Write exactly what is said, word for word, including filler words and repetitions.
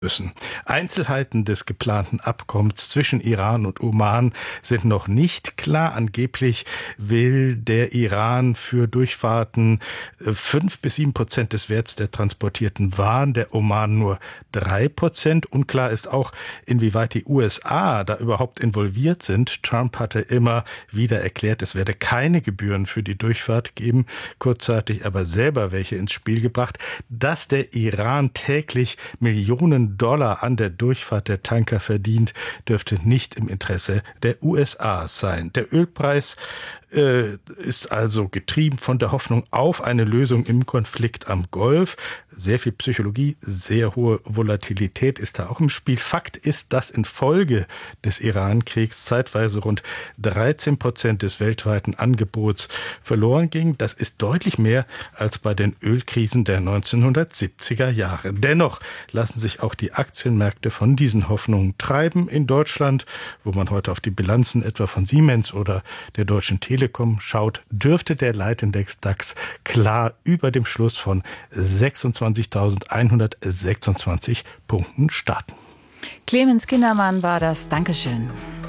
müssen. Einzelheiten des geplanten Abkommens zwischen Iran und Oman sind noch nicht klar. Angeblich will der Iran für Durchfahrten fünf bis sieben Prozent des Werts der transportierten Waren, der Oman nur drei Prozent. Unklar ist auch, inwieweit die U S A da überhaupt involviert sind. Trump hatte immer wieder erklärt, es werde keine Gebühren für die Durchfahrt geben, kurzzeitig aber selber welche ins Spiel gebracht. Dass der Iran täglich Millionen Dollar an der Durchfahrt der Tanker verdient, dürfte nicht im Interesse der U S A sein. Der Ölpreis äh, ist also getrieben von der Hoffnung auf eine Lösung im Konflikt am Golf. Sehr viel Psychologie, sehr hohe Volatilität ist da auch im Spiel. Fakt ist, dass infolge des Iran-Kriegs zeitweise rund dreizehn Prozent des weltweiten Angebots verloren ging. Das ist deutlich mehr als bei den Ölkrisen der neunzehnhundertsiebziger Jahre. Dennoch lassen sich auch die Aktienmärkte von diesen Hoffnungen treiben. In Deutschland, wo man heute auf die Bilanzen etwa von Siemens oder der Deutschen Telekom schaut, dürfte der Leitindex DAX klar über dem Schluss von sechsundzwanzigtausendeinhundertsechsundzwanzig Punkten starten. Clemens Kindermann war das. Dankeschön.